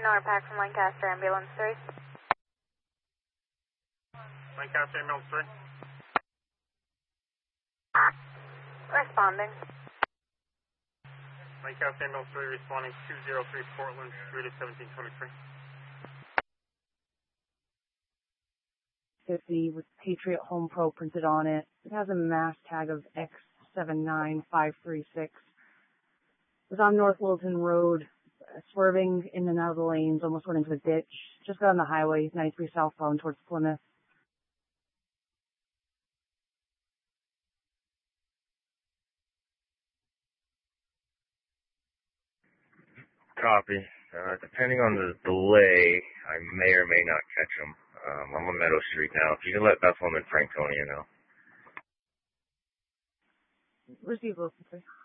NARPAC from Lancaster, ambulance 3. Lancaster, ambulance 3. Responding. Lancaster, ambulance 3, responding 203 Portland, 3 to 1723. 50 with Patriot Home Pro printed on it. It has a mass tag of X79536. It was on North Wilton Road, swerving in and out of the lanes, almost went into a ditch. Just got on the highway, 93 southbound towards Plymouth. Copy. Depending on the delay, I may or may not catch him. I'm on Meadow Street now. If you can let Bethlehem and Franconia know. Receive Wilson, sir.